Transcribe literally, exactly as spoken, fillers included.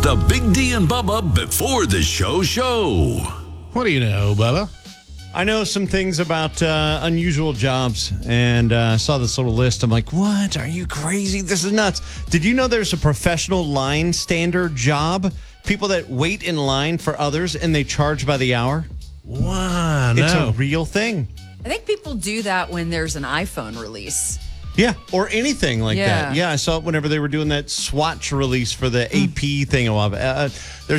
the Big D and Bubba before the show show. What do you know, Bubba? I know some things about uh, unusual jobs, and uh, I saw this little list. I'm like, what? Are you crazy? This is nuts. Did you know there's a professional line stander job? People that wait in line for others, and they charge by the hour? Wow, It's no. a real thing. I think people do that when there's an iPhone release. Yeah, or anything like Yeah. that. Yeah, I saw it whenever they were doing that Swatch release for the A P thing a while back. Uh, there's